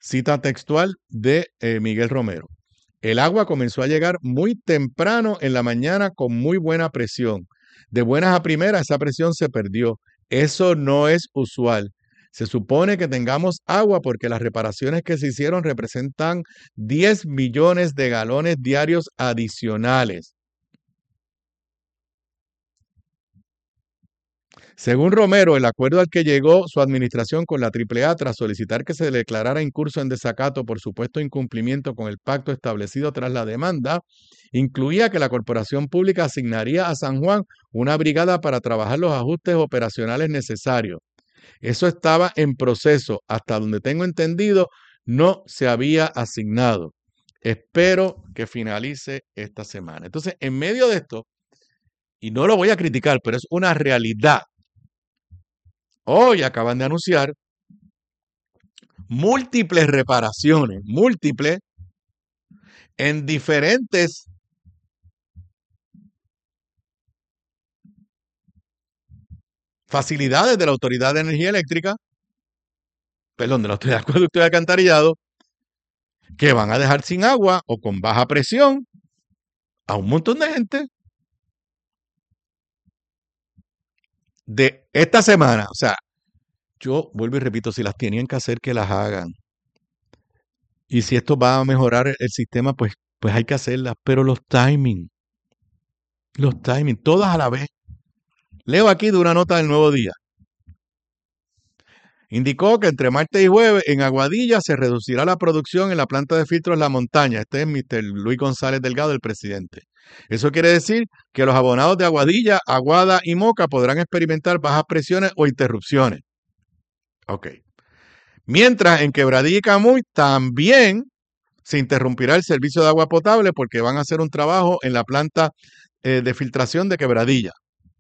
Cita textual de Miguel Romero. El agua comenzó a llegar muy temprano en la mañana con muy buena presión. De buenas a primeras, esa presión se perdió. Eso no es usual. Se supone que tengamos agua porque las reparaciones que se hicieron representan 10 millones de galones diarios adicionales. Según Romero, el acuerdo al que llegó su administración con la AAA tras solicitar que se declarara incurso en desacato por supuesto incumplimiento con el pacto establecido tras la demanda, incluía que la corporación pública asignaría a San Juan una brigada para trabajar los ajustes operacionales necesarios. Eso estaba en proceso. Hasta donde tengo entendido, no se había asignado. Espero que finalice esta semana. Entonces, en medio de esto, y no lo voy a criticar, pero es una realidad. Hoy acaban de anunciar múltiples reparaciones, múltiples, en diferentes facilidades de la Autoridad de Energía Eléctrica, perdón, de la Autoridad de Acueducto y Alcantarillado, que van a dejar sin agua o con baja presión a un montón de gente de esta semana. O sea, yo vuelvo y repito, si las tenían que hacer, que las hagan. Y si esto va a mejorar el sistema, pues hay que hacerlas. Pero los timing, todas a la vez. Leo aquí de una nota del Nuevo Día. Indicó que entre martes y jueves en Aguadilla se reducirá la producción en la planta de filtros La Montaña. Este es Mr. Luis González Delgado, el presidente. Eso quiere decir que los abonados de Aguadilla, Aguada y Moca podrán experimentar bajas presiones o interrupciones. Ok. Mientras en Quebradilla y Camuy también se interrumpirá el servicio de agua potable porque van a hacer un trabajo en la planta de filtración de Quebradilla.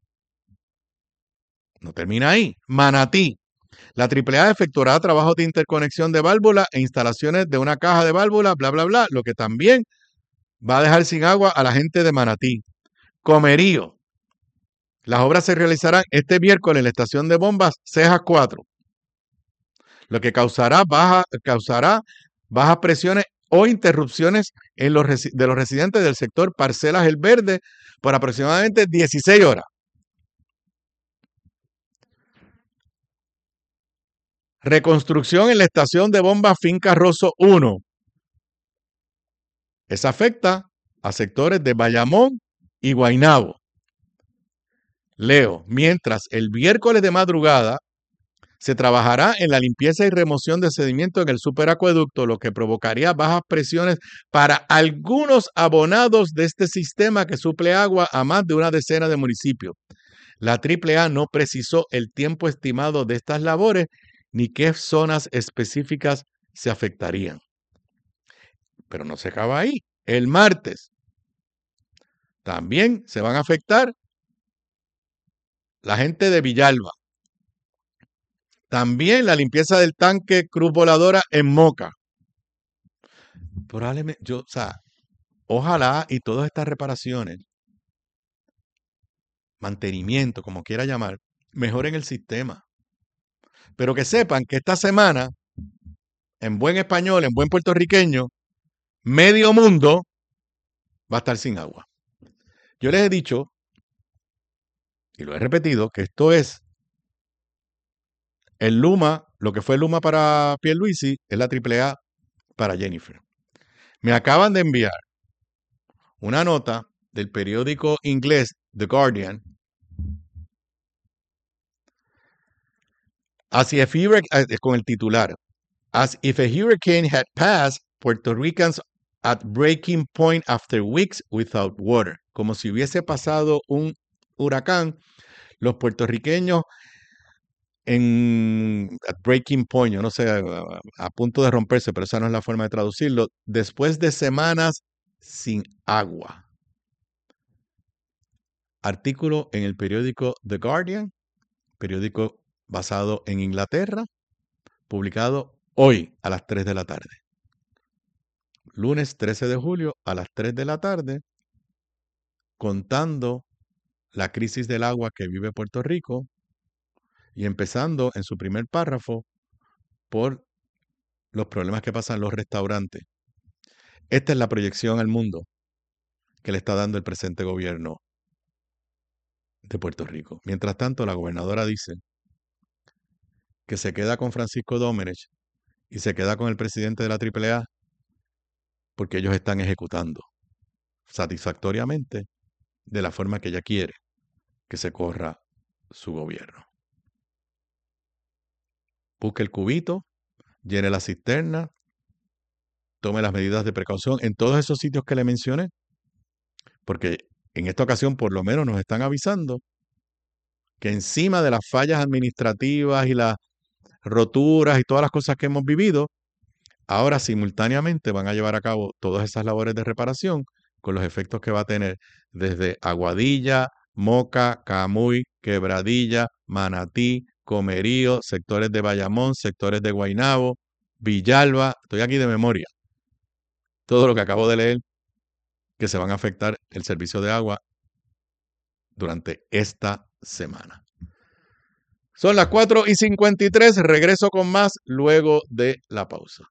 No termina ahí. Manatí. La AAA efectuará trabajos de interconexión de válvulas e instalaciones de una caja de válvulas, bla, bla, bla, lo que también va a dejar sin agua a la gente de Manatí. Comerío. Las obras se realizarán este miércoles en la estación de bombas Cejas 4, lo que causará bajas presiones o interrupciones de los residentes del sector Parcelas El Verde por aproximadamente 16 horas. Reconstrucción en la estación de bombas Finca Rosso 1. Esa afecta a sectores de Bayamón y Guaynabo. Leo, mientras el miércoles de madrugada se trabajará en la limpieza y remoción de sedimento en el superacueducto, lo que provocaría bajas presiones para algunos abonados de este sistema que suple agua a más de una decena de municipios. La AAA no precisó el tiempo estimado de estas labores ni qué zonas específicas se afectarían. Pero no se acaba ahí. El martes también se van a afectar la gente de Villalba. También la limpieza del tanque Cruz Voladora en Moca. Probablemente, ojalá y todas estas reparaciones, mantenimiento, como quiera llamar, mejoren el sistema. Pero que sepan que esta semana, en buen español, en buen puertorriqueño, medio mundo va a estar sin agua. Yo les he dicho, y lo he repetido, que esto es el Luma, lo que fue el Luma para Pierluisi, es la AAA para Jennifer. Me acaban de enviar una nota del periódico inglés The Guardian. Con el titular, As if a hurricane had passed, Puerto Ricans at breaking point after weeks without water. Como si hubiese pasado un huracán, los puertorriqueños at breaking point, yo no sé, a punto de romperse, pero esa no es la forma de traducirlo, después de semanas sin agua. Artículo en el periódico The Guardian, periódico basado en Inglaterra, publicado hoy a las 3 de la tarde. Lunes 13 de julio a las 3 de la tarde, contando la crisis del agua que vive Puerto Rico y empezando en su primer párrafo por los problemas que pasan en los restaurantes. Esta es la proyección al mundo que le está dando el presente gobierno de Puerto Rico. Mientras tanto, la gobernadora dice que se queda con Francisco Domenech y se queda con el presidente de la AAA porque ellos están ejecutando satisfactoriamente de la forma que ella quiere que se corra su gobierno. Busque el cubito, llene la cisterna, tome las medidas de precaución en todos esos sitios que le mencioné, porque en esta ocasión por lo menos nos están avisando que encima de las fallas administrativas y las roturas y todas las cosas que hemos vivido, ahora simultáneamente van a llevar a cabo todas esas labores de reparación con los efectos que va a tener desde Aguadilla, Moca, Camuy, Quebradilla, Manatí, Comerío, sectores de Bayamón, sectores de Guaynabo, Villalba, estoy aquí de memoria. Todo lo que acabo de leer, que se van a afectar el servicio de agua durante esta semana. Son las 4:53, regreso con más luego de la pausa.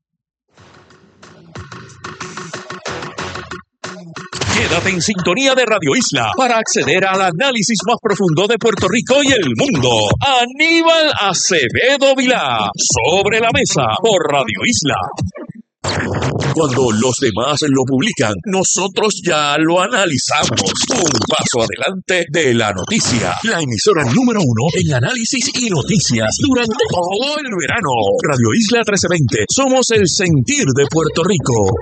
Quédate en sintonía de Radio Isla para acceder al análisis más profundo de Puerto Rico y el mundo. Aníbal Acevedo Vilá, Sobre la Mesa, por Radio Isla. Cuando los demás lo publican, nosotros ya lo analizamos. Un paso adelante de la noticia. La emisora número 1 en análisis y noticias durante todo el verano. Radio Isla 1320. Somos el sentir de Puerto Rico.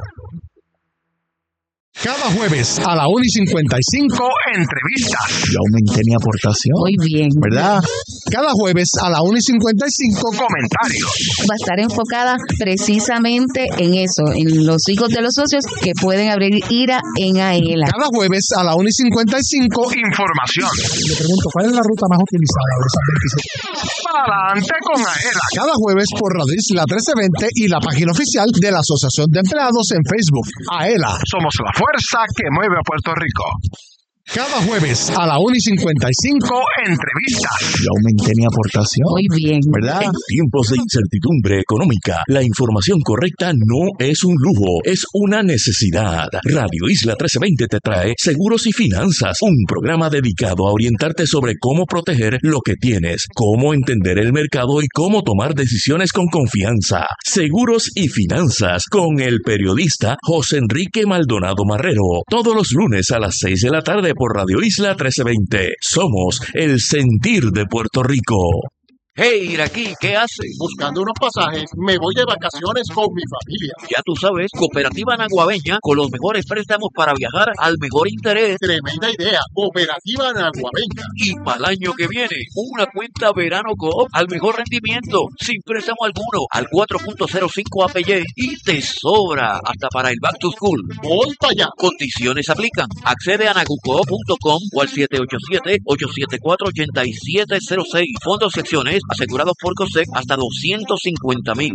Cada jueves a la 1:55, entrevistas. Yo aumenté mi aportación. Muy bien. ¿Verdad? Cada jueves a la 1:55, comentarios. Va a estar enfocada precisamente en eso, en los hijos de los socios que pueden abrir IRA en AELA. Cada jueves a la 1:55, información. Le pregunto, ¿cuál es la ruta más utilizada de esas 27? Adelante con AELA. Cada jueves por Radio Isla 1320 y la página oficial de la Asociación de Empleados en Facebook. AELA. Somos la fuerza que mueve a Puerto Rico. Cada jueves a la 1:55, entrevistas. Yo aumenté mi aportación. Muy bien. ¿Verdad? En tiempos de incertidumbre económica, la información correcta no es un lujo, es una necesidad. Radio Isla 1320 te trae Seguros y Finanzas, un programa dedicado a orientarte sobre cómo proteger lo que tienes, cómo entender el mercado y cómo tomar decisiones con confianza. Seguros y Finanzas, con el periodista José Enrique Maldonado Marrero, todos los lunes a las 6 de la tarde por Radio Isla 1320. Somos el sentir de Puerto Rico. Hey, Iraquí, ¿qué haces? Buscando unos pasajes, me voy de vacaciones con mi familia. Ya tú sabes, Cooperativa Naguabeña, con los mejores préstamos para viajar al mejor interés. Tremenda idea, Cooperativa Naguabeña. Y para el año que viene, una cuenta Verano Coop al mejor rendimiento, sin préstamo alguno, al 4.05 APY y te sobra hasta para el Back to School. Voy para allá. Condiciones aplican. Accede a nagucoop.com o al 787-874-8706. Fondos y acciones asegurados por COSEC hasta $250,000.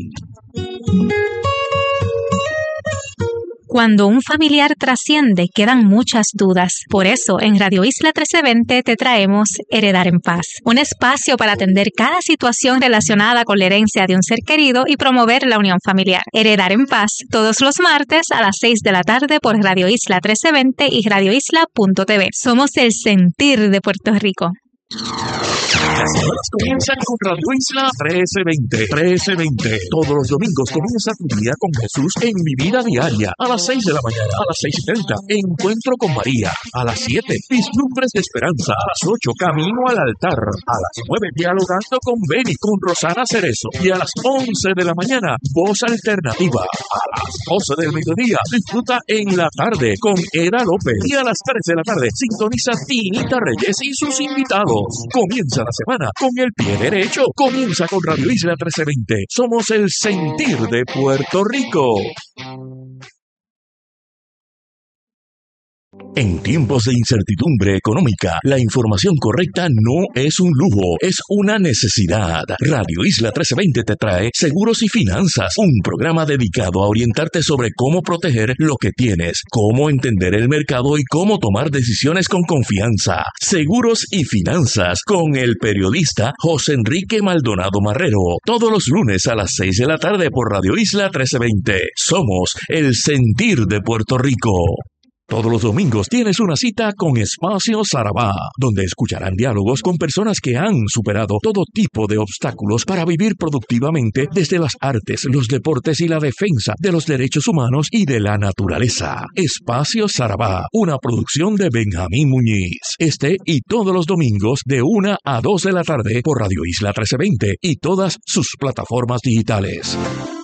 Cuando un familiar trasciende, quedan muchas dudas. Por eso, en Radio Isla 1320 te traemos Heredar en Paz, un espacio para atender cada situación relacionada con la herencia de un ser querido y promover la unión familiar. Heredar en Paz, todos los martes a las 6 de la tarde por Radio Isla 1320 y radioisla.tv. Somos el sentir de Puerto Rico. Las semanas comienzan con Radio Isla 1320. Todos los domingos comienza tu día con Jesús en Mi Vida Diaria. A las 6 de la mañana, a las 6:30, Encuentro con María. A las 7, Vislumbres de Esperanza. A las 8, Camino al Altar. A las 9, Dialogando con Beni, con Rosana Cerezo. Y a las 11 de la mañana, Voz Alternativa. A las 12 del mediodía, disfruta En la Tarde con Eda López. Y a las 3 de la tarde, sintoniza Tinita Reyes y sus invitados. Comienza la semana con el pie derecho. Comienza con Radio Isla 1320. Somos el sentir de Puerto Rico. En tiempos de incertidumbre económica, la información correcta no es un lujo, es una necesidad. Radio Isla 1320 te trae Seguros y Finanzas, un programa dedicado a orientarte sobre cómo proteger lo que tienes, cómo entender el mercado y cómo tomar decisiones con confianza. Seguros y Finanzas con el periodista José Enrique Maldonado Marrero, todos los lunes a las 6 de la tarde por Radio Isla 1320. Somos el sentir de Puerto Rico. Todos los domingos tienes una cita con Espacio Sarabá, donde escucharán diálogos con personas que han superado todo tipo de obstáculos para vivir productivamente desde las artes, los deportes y la defensa de los derechos humanos y de la naturaleza. Espacio Sarabá, una producción de Benjamín Muñiz. Este y todos los domingos de 1 a 2 de la tarde por Radio Isla 1320 y todas sus plataformas digitales.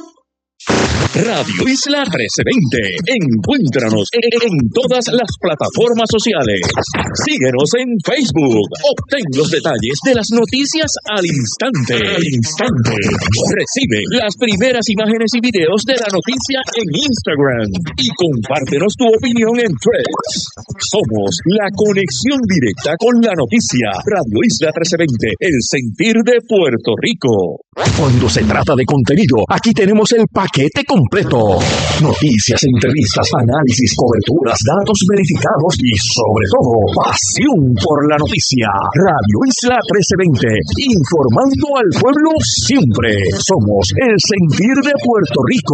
Radio Isla 1320. Encuéntranos en todas las plataformas sociales. Síguenos en Facebook. Obtén los detalles de las noticias al instante. Recibe las primeras imágenes y videos de la noticia en Instagram. Y compártenos tu opinión en Threads. Somos la conexión directa con la noticia. Radio Isla 1320. El sentir de Puerto Rico. Cuando se trata de contenido, aquí tenemos el paquete completo. Noticias, entrevistas, análisis, coberturas, datos verificados y, sobre todo, pasión por la noticia. Radio Isla 1320, informando al pueblo siempre. Somos el sentir de Puerto Rico.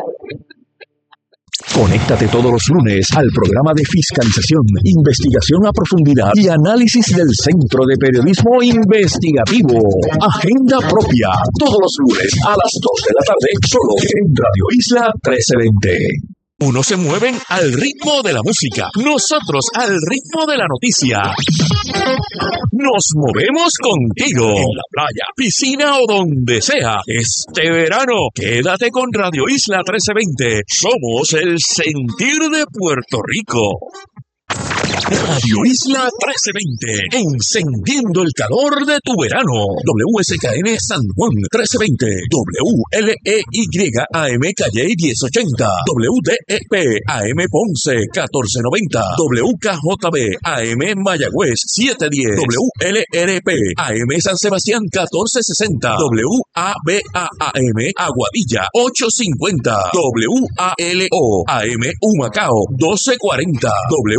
Conéctate todos los lunes al programa de fiscalización, investigación a profundidad y análisis del Centro de Periodismo Investigativo. Agenda propia, todos los lunes a las 2 de la tarde, solo en Radio Isla 1320. Unos se mueven al ritmo de la música, nosotros al ritmo de la noticia. Nos movemos contigo, en la playa, piscina o donde sea. Este verano, quédate con Radio Isla 1320. Somos el sentir de Puerto Rico. Radio Isla 1320, encendiendo el calor de tu verano. WSKN San Juan 1320, WLEY AM Calle 1080, WDEP AM Ponce 1490, WKJB AM Mayagüez 710, WLRP AM San Sebastián 1460, WABA-AM Aguadilla 850, WALO AM Humacao 1240,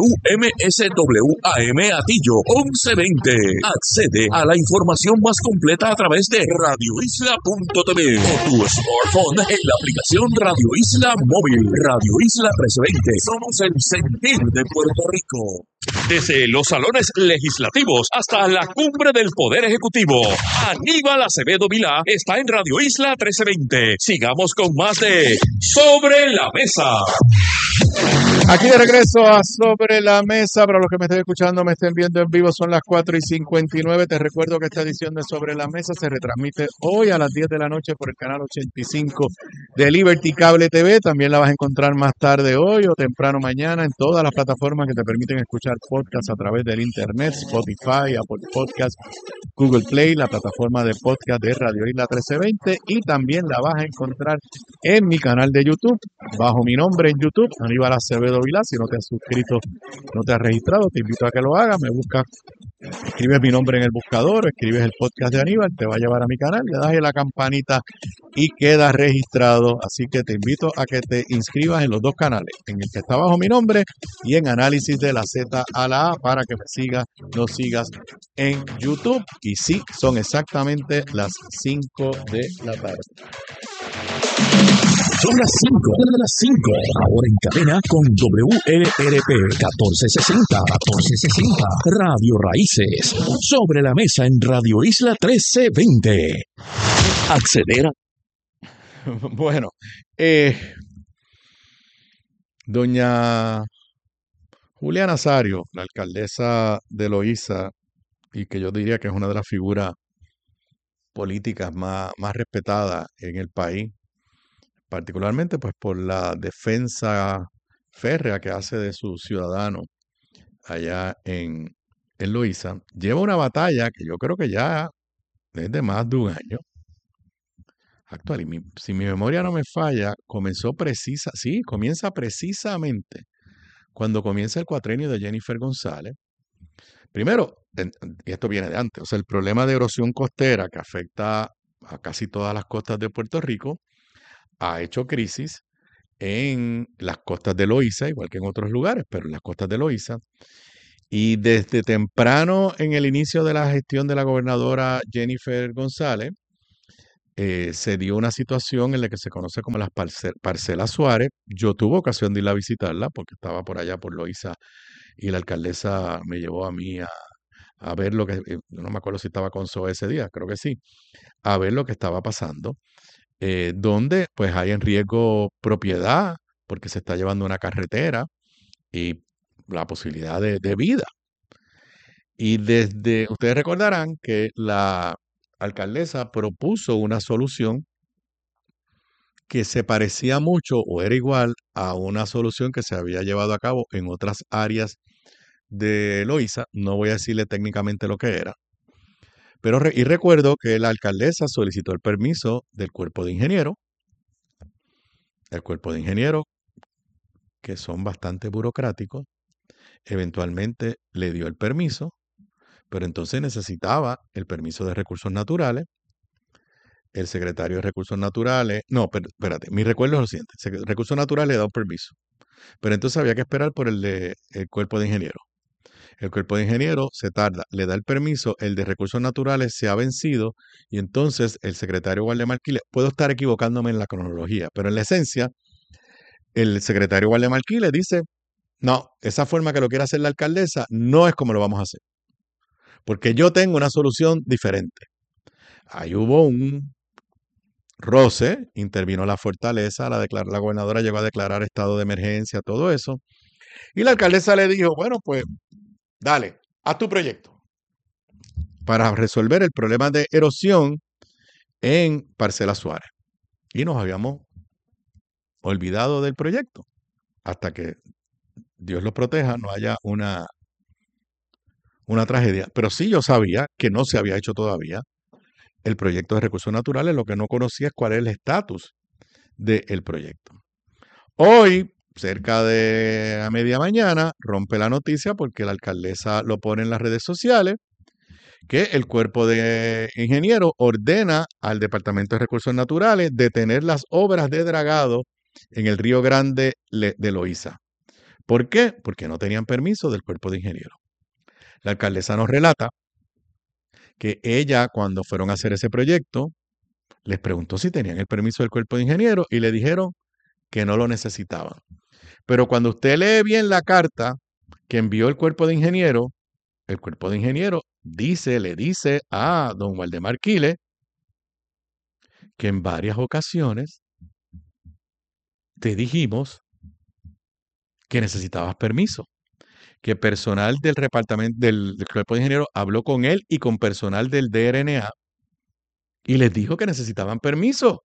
MSWAM Atillo 1120. Accede a la información más completa a través de radioisla.tv o tu smartphone en la aplicación Radio Isla Móvil. Radio Isla 1320. Somos el sentir de Puerto Rico. Desde los salones legislativos hasta la cumbre del Poder Ejecutivo, Aníbal Acevedo Vilá está en Radio Isla 1320. Sigamos con más de Sobre la Mesa. Aquí de regreso a Sobre la Mesa. Para los que me estén escuchando, me estén viendo en vivo, son las 4:59. Te recuerdo que esta edición de Sobre la Mesa se retransmite hoy a las 10 de la noche por el canal 85 de Liberty Cable TV. También la vas a encontrar más tarde hoy o temprano mañana en todas las plataformas que te permiten escuchar podcasts a través del internet: Spotify, Apple Podcasts, Google Play, la plataforma de podcast de Radio Isla 1320, y también la vas a encontrar en mi canal de YouTube, bajo mi nombre en YouTube, Aníbal Acevedo Vilá. Si no te has suscrito, no te has registrado, te invito a que lo hagas. Me buscas, escribes mi nombre en el buscador, escribes el podcast de Aníbal, te va a llevar a mi canal, le das a la campanita y quedas registrado. Así que te invito a que te inscribas en los dos canales, en el que está bajo mi nombre y en Análisis de la Z a la A, para que me sigas, nos sigas en YouTube. Y sí, son exactamente las 5 de la tarde. Son las 5, ahora en cadena con WLRP 1460, Radio Raíces, Sobre la Mesa en Radio Isla 1320. Acceder a... Bueno, doña Julia Nazario, la alcaldesa de Loíza, y que yo diría que es una de las figuras políticas más respetadas en el país, particularmente pues por la defensa férrea que hace de sus ciudadanos allá en Loíza, lleva una batalla que yo creo que ya es de más de un año actual. Y si mi memoria no me falla, comienza precisamente cuando comienza el cuatrenio de Jennifer González, primero, y esto viene de antes, o sea, el problema de erosión costera que afecta a casi todas las costas de Puerto Rico ha hecho crisis en las costas de Loíza, igual que en otros lugares, pero en las costas de Loíza. Y desde temprano en el inicio de la gestión de la gobernadora Jennifer González, se dio una situación en la que se conoce como las parcelas Suárez. Yo tuve ocasión de ir a visitarla porque estaba por allá por Loíza y la alcaldesa me llevó a mí a ver lo que, no me acuerdo si estaba con Zoe ese día, creo que sí, a ver lo que estaba pasando, donde pues hay en riesgo propiedad porque se está llevando una carretera y la posibilidad de vida. Y ustedes recordarán que la alcaldesa propuso una solución que se parecía mucho o era igual a una solución que se había llevado a cabo en otras áreas de Loíza. No voy a decirle técnicamente lo que era, pero y recuerdo que la alcaldesa solicitó el permiso del cuerpo de ingenieros, el cuerpo de ingenieros, que son bastante burocráticos, eventualmente le dio el permiso, pero entonces necesitaba el permiso de recursos naturales. El secretario de Recursos Naturales, no, espérate, mi recuerdo es lo siguiente, Recursos Naturales le da un permiso, pero entonces había que esperar por el cuerpo de ingenieros. El cuerpo de ingenieros se tarda, le da el permiso, el de Recursos Naturales se ha vencido y entonces el secretario Waldemar Quiles, puedo estar equivocándome en la cronología, pero en la esencia, el secretario Waldemar Quiles dice, no, esa forma que lo quiere hacer la alcaldesa no es como lo vamos a hacer, porque yo tengo una solución diferente. Ahí hubo un roce, intervino la fortaleza, la gobernadora llegó a declarar estado de emergencia, todo eso, y la alcaldesa le dijo, bueno, pues dale, haz tu proyecto para resolver el problema de erosión en Parcela Suárez. Y nos habíamos olvidado del proyecto hasta que Dios lo proteja, no haya una tragedia. Pero sí yo sabía que no se había hecho todavía el proyecto de recursos naturales, lo que no conocía es cuál es el estatus del proyecto. Hoy, cerca de a media mañana, rompe la noticia porque la alcaldesa lo pone en las redes sociales, que el cuerpo de ingenieros ordena al Departamento de Recursos Naturales detener las obras de dragado en el Río Grande de Loíza. ¿Por qué? Porque no tenían permiso del cuerpo de ingenieros. La alcaldesa nos relata que ella, cuando fueron a hacer ese proyecto, les preguntó si tenían el permiso del cuerpo de ingenieros y le dijeron que no lo necesitaban. Pero cuando usted lee bien la carta que envió el cuerpo de ingenieros le dice a don Waldemar Quiles que en varias ocasiones te dijimos que necesitabas permiso, que personal del del cuerpo de ingenieros habló con él y con personal del DRNA y les dijo que necesitaban permiso.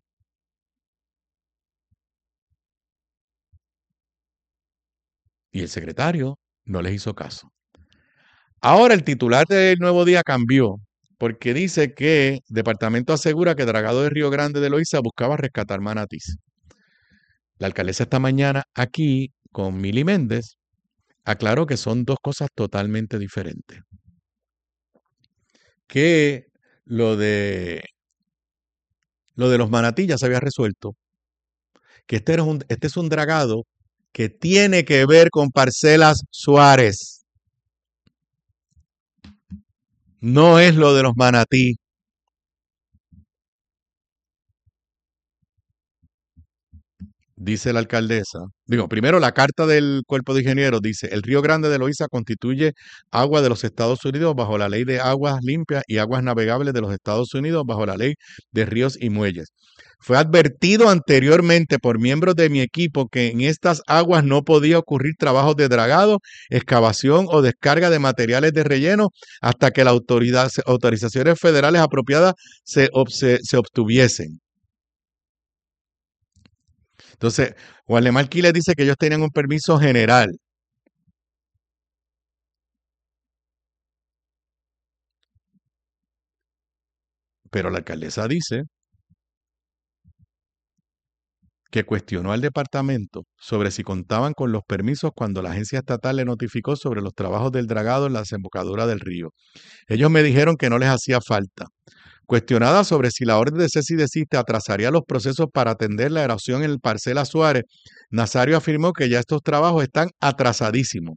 Y el secretario no les hizo caso. Ahora el titular del Nuevo Día cambió porque dice que el departamento asegura que Dragado de Río Grande de Loíza buscaba rescatar manatís. La alcaldesa esta mañana aquí con Mili Méndez aclaró que son dos cosas totalmente diferentes. Que lo de los manatí ya se había resuelto, que este es un dragado que tiene que ver con Parcelas Suárez. No es lo de los manatí. Dice la alcaldesa. Digo, primero la carta del cuerpo de ingenieros dice, el Río Grande de Loíza constituye agua de los Estados Unidos bajo la ley de aguas limpias y aguas navegables de los Estados Unidos bajo la ley de ríos y muelles. Fue advertido anteriormente por miembros de mi equipo que en estas aguas no podía ocurrir trabajos de dragado, excavación o descarga de materiales de relleno hasta que las autorizaciones federales apropiadas se obtuviesen. Entonces, Waldemar Quiles dice que ellos tenían un permiso general. Pero la alcaldesa dice que cuestionó al departamento sobre si contaban con los permisos cuando la agencia estatal le notificó sobre los trabajos del dragado en la desembocadura del río. Ellos me dijeron que no les hacía falta. Cuestionada sobre si la orden de cese y desiste atrasaría los procesos para atender la erosión en el Parcela Suárez, Nazario afirmó que ya estos trabajos están atrasadísimos.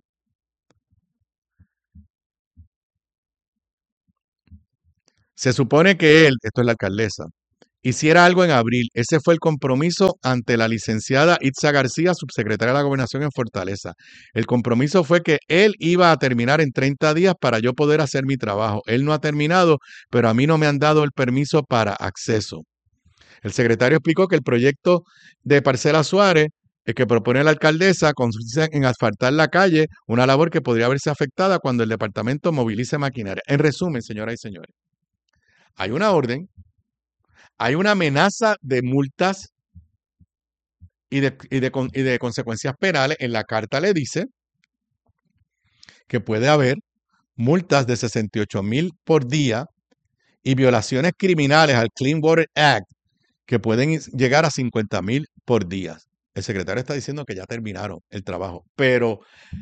Se supone que él, esto es la alcaldesa, hiciera algo en abril. Ese fue el compromiso ante la licenciada Itza García, subsecretaria de la Gobernación en Fortaleza. El compromiso fue que él iba a terminar en 30 días para yo poder hacer mi trabajo. Él no ha terminado, pero a mí no me han dado el permiso para acceso. El secretario explicó que el proyecto de Parcela Suárez, el que propone la alcaldesa, consiste en asfaltar la calle, una labor que podría verse afectada cuando el departamento movilice maquinaria. En resumen, señoras y señores, hay una orden, hay una amenaza de multas y de consecuencias penales. En la carta le dice que puede haber multas de 68,000 por día y violaciones criminales al Clean Water Act que pueden llegar a 50,000 por día. El secretario está diciendo que ya terminaron el trabajo, pero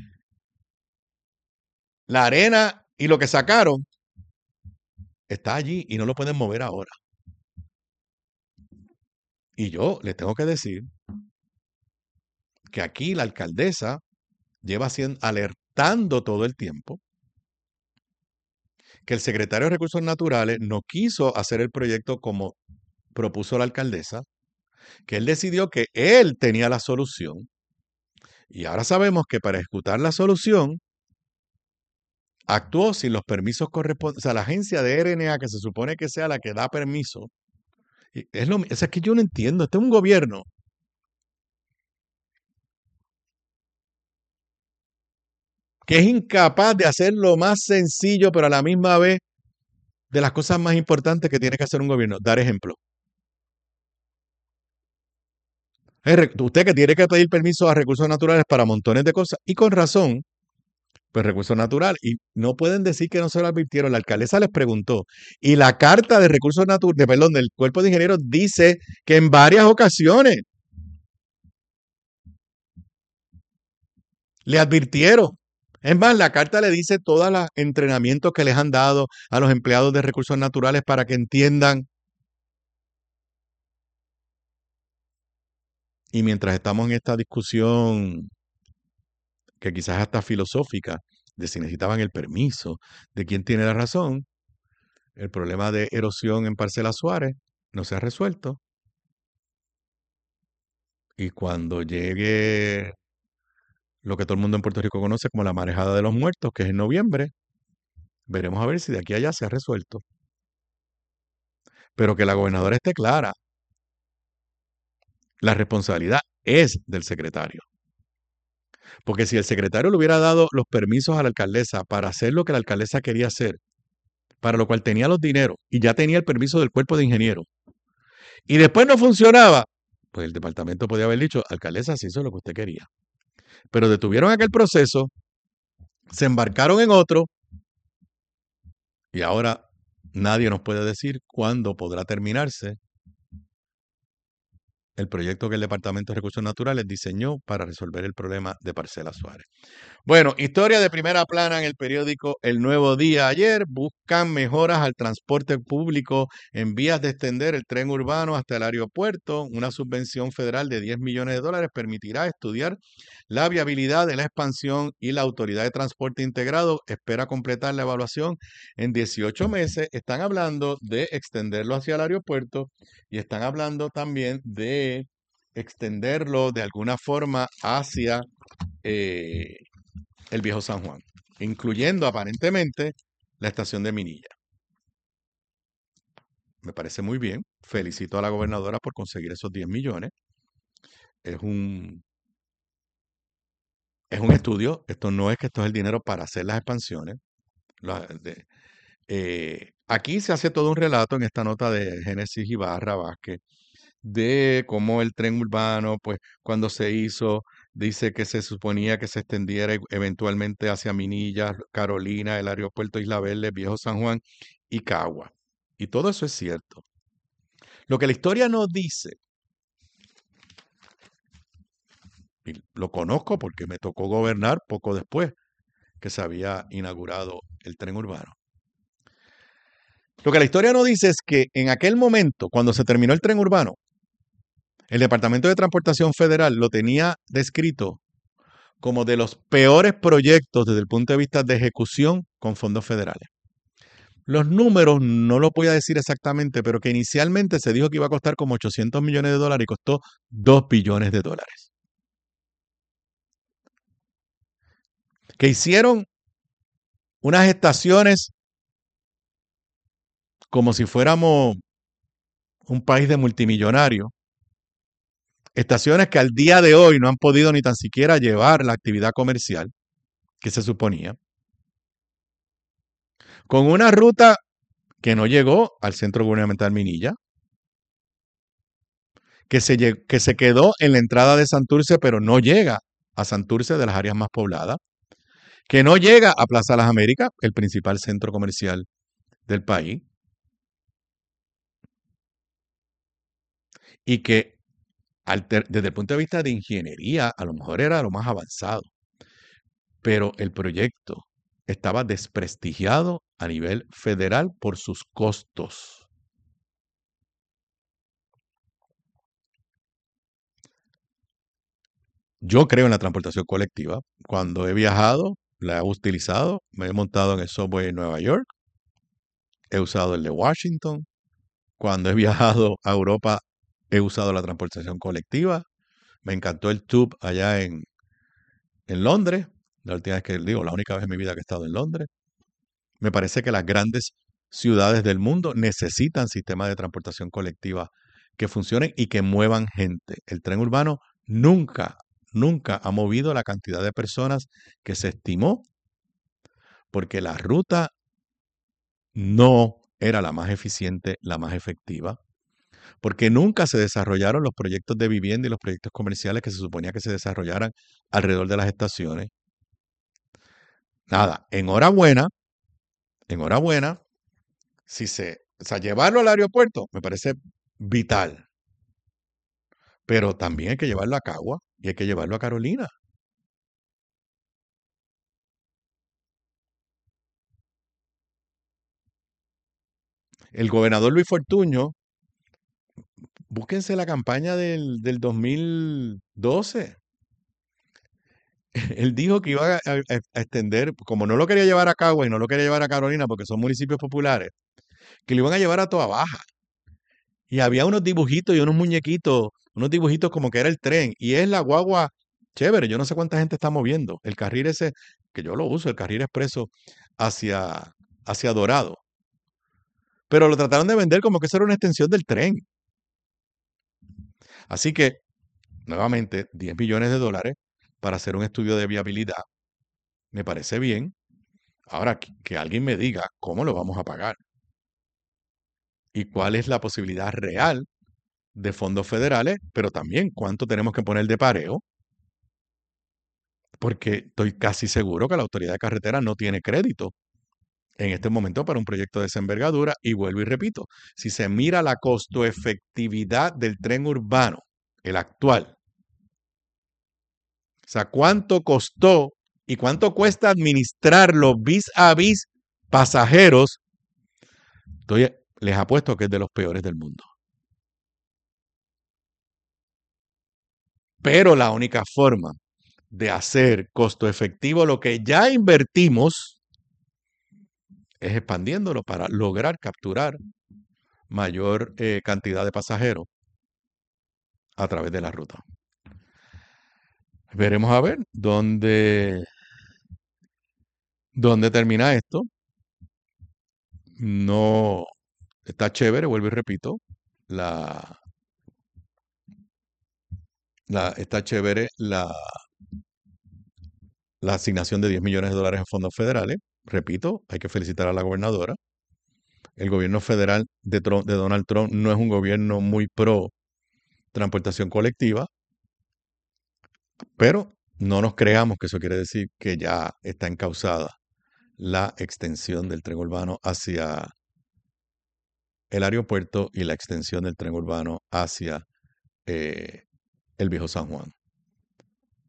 la arena y lo que sacaron está allí y no lo pueden mover ahora. Y yo le tengo que decir que aquí la alcaldesa lleva alertando todo el tiempo que el secretario de Recursos Naturales no quiso hacer el proyecto como propuso la alcaldesa, que él decidió que él tenía la solución. Y ahora sabemos que para ejecutar la solución actuó sin los permisos correspondientes. O sea, la agencia de RNA, que se supone que sea la que da permiso, es que yo no entiendo. Este es un gobierno que es incapaz de hacer lo más sencillo, pero a la misma vez de las cosas más importantes que tiene que hacer un gobierno, dar ejemplo. Usted que tiene que pedir permiso a recursos naturales para montones de cosas, y con razón, pues recursos naturales, y no pueden decir que no se lo advirtieron. La alcaldesa les preguntó, y la carta de recursos naturales, perdón, del cuerpo de ingenieros dice que en varias ocasiones le advirtieron. Es más, la carta le dice todos los entrenamientos que les han dado a los empleados de recursos naturales para que entiendan. Y mientras estamos en esta discusión, que quizás hasta filosófica, de si necesitaban el permiso, de quién tiene la razón, el problema de erosión en Parcela Suárez no se ha resuelto. Y cuando llegue lo que todo el mundo en Puerto Rico conoce como la marejada de los muertos, que es en noviembre, veremos a ver si de aquí a allá se ha resuelto. Pero que la gobernadora esté clara, la responsabilidad es del secretario. Porque si el secretario le hubiera dado los permisos a la alcaldesa para hacer lo que la alcaldesa quería hacer, para lo cual tenía los dineros y ya tenía el permiso del cuerpo de ingenieros, y después no funcionaba, pues el departamento podía haber dicho, alcaldesa, sí, eso es lo que usted quería. Pero detuvieron aquel proceso, se embarcaron en otro, y ahora nadie nos puede decir cuándo podrá terminarse el proyecto que el Departamento de Recursos Naturales diseñó para resolver el problema de Parcela Suárez. Bueno, historia de primera plana en el periódico El Nuevo Día ayer. Buscan mejoras al transporte público en vías de extender el tren urbano hasta el aeropuerto. Una subvención federal de $10 millones permitirá estudiar la viabilidad de la expansión y la Autoridad de Transporte Integrado espera completar la evaluación en 18 meses. Están hablando de extenderlo hacia el aeropuerto y están hablando también de extenderlo de alguna forma hacia el Viejo San Juan, incluyendo aparentemente la estación de Minilla. Me parece muy bien. Felicito a la gobernadora por conseguir esos 10 millones. Es un estudio. Esto no es que esto es el dinero para hacer las expansiones. Aquí se hace todo un relato en esta nota de Génesis Ibarra Vázquez de cómo el tren urbano, pues cuando se hizo, dice que se suponía que se extendiera eventualmente hacia Minilla, Carolina, el aeropuerto Isla Verde, Viejo San Juan y Cagua. Y todo eso es cierto. Lo que la historia nos dice Y lo conozco porque me tocó gobernar poco después que se había inaugurado el tren urbano. Lo que la historia no dice es que en aquel momento, cuando se terminó el tren urbano, el Departamento de Transportación Federal lo tenía descrito como de los peores proyectos desde el punto de vista de ejecución con fondos federales. Los números no lo voy a decir exactamente, pero que inicialmente se dijo que iba a costar como $800 millones y costó $2 billones. Que hicieron unas estaciones como si fuéramos un país de multimillonarios. Estaciones que al día de hoy no han podido ni tan siquiera llevar la actividad comercial que se suponía. Con una ruta que no llegó al centro gubernamental Minilla, que se quedó en la entrada de Santurce, pero no llega a Santurce de las áreas más pobladas, que no llega a Plaza Las Américas, el principal centro comercial del país, y que desde el punto de vista de ingeniería a lo mejor era lo más avanzado, pero el proyecto estaba desprestigiado a nivel federal por sus costos. Yo creo en la transportación colectiva. Cuando he viajado, la he utilizado. Me he montado en el subway en Nueva York. He usado el de Washington. Cuando he viajado a Europa, he usado la transportación colectiva. Me encantó el tube allá en Londres. La última vez la única vez en mi vida que he estado en Londres. Me parece que las grandes ciudades del mundo necesitan sistemas de transportación colectiva que funcionen y que muevan gente. El tren urbano nunca ha movido la cantidad de personas que se estimó porque la ruta no era la más eficiente, la más efectiva, porque nunca se desarrollaron los proyectos de vivienda y los proyectos comerciales que se suponía que se desarrollaran alrededor de las estaciones. Nada, enhorabuena, llevarlo al aeropuerto me parece vital, pero también hay que llevarlo a Cagua y hay que llevarlo a Carolina. El gobernador Luis Fortuño, búsquense la campaña del 2012. Él dijo que iba a extender, como no lo quería llevar a Cagua y no lo quería llevar a Carolina porque son municipios populares, que lo iban a llevar a Toa Baja. Y había unos dibujitos y unos muñequitos, unos dibujitos como que era el tren. Y es la guagua chévere, yo no sé cuánta gente está moviendo. El carril ese, que yo lo uso, el carril expreso hacia Dorado. Pero lo trataron de vender como que eso era una extensión del tren. Así que, nuevamente, $10 billones para hacer un estudio de viabilidad. Me parece bien. Ahora, que alguien me diga cómo lo vamos a pagar y cuál es la posibilidad real de fondos federales, pero también cuánto tenemos que poner de pareo, porque estoy casi seguro que la Autoridad de Carretera no tiene crédito en este momento para un proyecto de esa envergadura. Y vuelvo y repito, si se mira la costo-efectividad del tren urbano, el actual, o sea, cuánto costó y cuánto cuesta administrarlo vis a vis pasajeros, les apuesto que es de los peores del mundo. Pero la única forma de hacer costo efectivo lo que ya invertimos es expandiéndolo para lograr capturar mayor cantidad de pasajeros a través de la ruta. Veremos a ver dónde termina esto. No está chévere, vuelvo y repito, está chévere la asignación de $10 millones en fondos federales. Repito, hay que felicitar a la gobernadora. El gobierno federal de Donald Trump no es un gobierno muy pro transportación colectiva, pero no nos creamos que eso quiere decir que ya está encauzada la extensión del tren urbano hacia el aeropuerto y la extensión del tren urbano hacia el Viejo San Juan.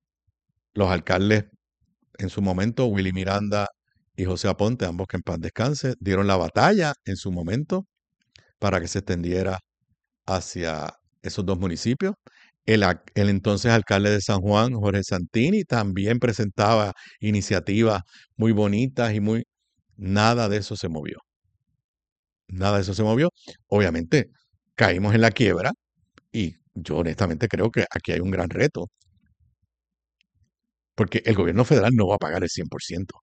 Los alcaldes en su momento, Willy Miranda y José Aponte, ambos que en paz descanse, dieron la batalla en su momento para que se extendiera hacia esos dos municipios. El entonces alcalde de San Juan, Jorge Santini, también presentaba iniciativas muy bonitas y muy... Nada de eso se movió. Nada de eso se movió. Obviamente, caímos en la quiebra y yo honestamente creo que aquí hay un gran reto. Porque el gobierno federal no va a pagar el 100%.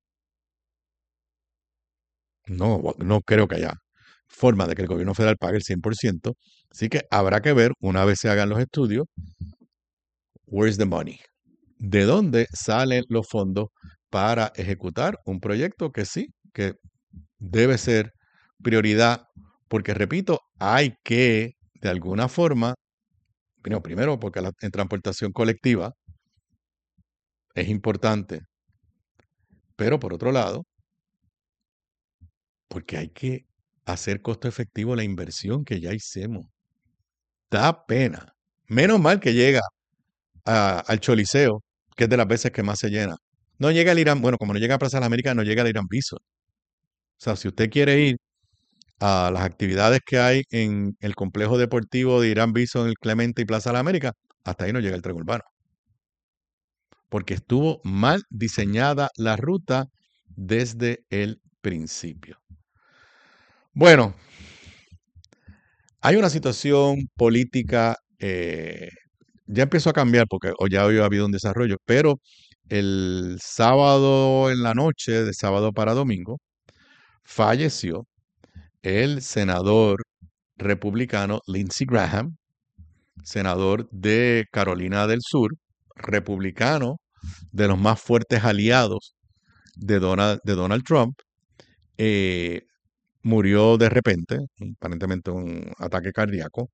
No creo que haya forma de que el gobierno federal pague el 100%. Así que habrá que ver, una vez se hagan los estudios, where's the money? ¿De dónde salen los fondos para ejecutar un proyecto que sí, que debe ser prioridad? Porque, repito, hay que, de alguna forma, primero porque en transportación colectiva es importante, pero por otro lado, porque hay que hacer costo efectivo la inversión que ya hicimos. Da pena. Menos mal que llega al Choliseo, que es de las veces que más se llena. No llega al Irán, bueno, como no llega a Plaza de las Américas, no llega al Irán Bison. O sea, si usted quiere ir a las actividades que hay en el complejo deportivo de Irán Bison, el Clemente y Plaza de las Américas, hasta ahí no llega el tren urbano. Porque estuvo mal diseñada la ruta desde el principio. Bueno, hay una situación política, ya empezó a cambiar porque ya hoy ha habido un desarrollo, pero el sábado en la noche, de sábado para domingo, falleció el senador republicano Lindsey Graham, senador de Carolina del Sur, republicano, de los más fuertes aliados de Donald Trump. Murió de repente, aparentemente un ataque cardíaco.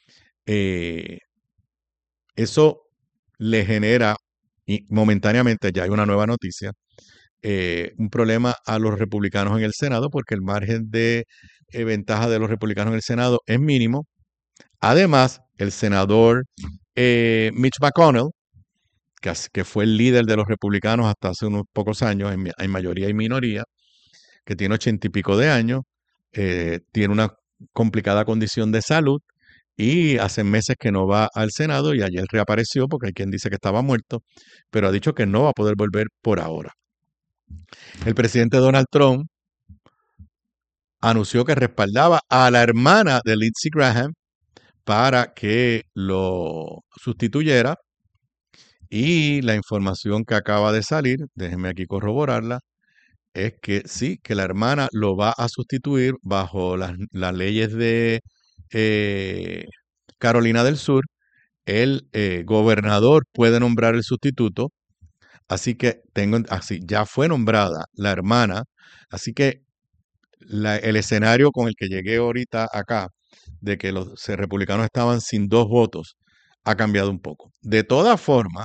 Eso le genera, y momentáneamente ya hay una nueva noticia, un problema a los republicanos en el Senado, porque el margen de ventaja de los republicanos en el Senado es mínimo. Además, el senador Mitch McConnell, que fue el líder de los republicanos hasta hace unos pocos años, en mayoría y minoría, que tiene 80 y pico de años, tiene una complicada condición de salud y hace meses que no va al Senado y ayer reapareció porque hay quien dice que estaba muerto, pero ha dicho que no va a poder volver por ahora. El presidente Donald Trump anunció que respaldaba a la hermana de Lindsey Graham para que lo sustituyera y la información que acaba de salir, déjenme aquí corroborarla, es que sí, que la hermana lo va a sustituir bajo las leyes de Carolina del Sur. El gobernador puede nombrar el sustituto, así que ya fue nombrada la hermana, así que el escenario con el que llegué ahorita acá, de que los republicanos estaban sin 2 votos, ha cambiado un poco. De todas formas,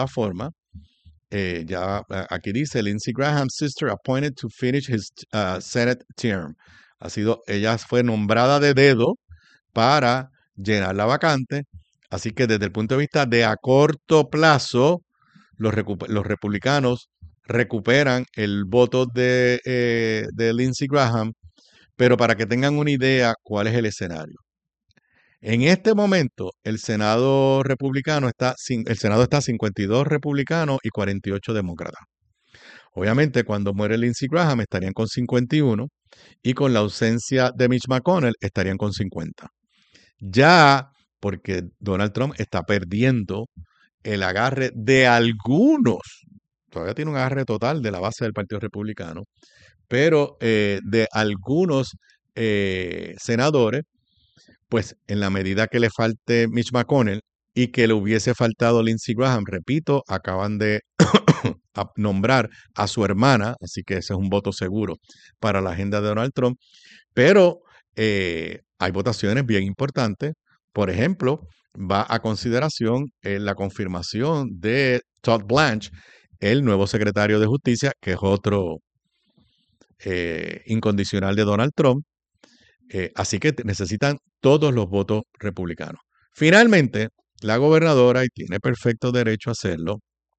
aquí dice Lindsey Graham's sister appointed to finish his Senate term. Ella fue nombrada de dedo para llenar la vacante. Así que desde el punto de vista de a corto plazo, los republicanos recuperan el voto de Lindsey Graham, pero para que tengan una idea cuál es el escenario. En este momento, el Senado está 52 republicanos y 48 demócratas. Obviamente, cuando muere Lindsey Graham estarían con 51 y con la ausencia de Mitch McConnell estarían con 50. Ya, porque Donald Trump está perdiendo el agarre de algunos, todavía tiene un agarre total de la base del Partido Republicano, pero de algunos senadores, pues en la medida que le falte Mitch McConnell y que le hubiese faltado Lindsey Graham, repito, acaban de nombrar a su hermana, así que ese es un voto seguro para la agenda de Donald Trump, pero hay votaciones bien importantes. Por ejemplo, va a consideración la confirmación de Todd Blanche, el nuevo secretario de Justicia, que es otro incondicional de Donald Trump. Así que necesitan todos los votos republicanos. Finalmente, la gobernadora, y tiene perfecto derecho a hacerlo,